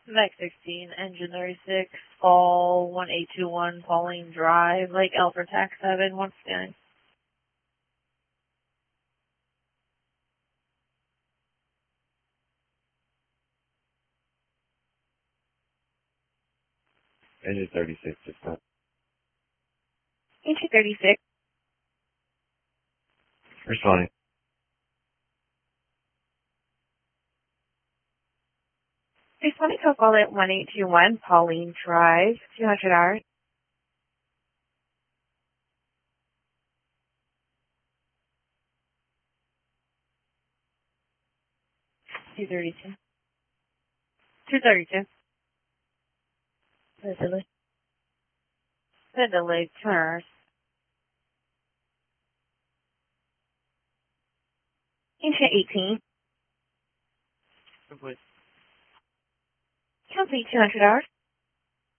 Mac 16, engine 36, fall 1821, Pauline Drive, Lake Alfred, Tax 7, once again. Engine 36, just not. Engine 36. Responding. Responding to call at 1821, Pauline Drive, 200 hours. 232. 232. The delay, 2 hours. Engine 18. Complete 200 hours.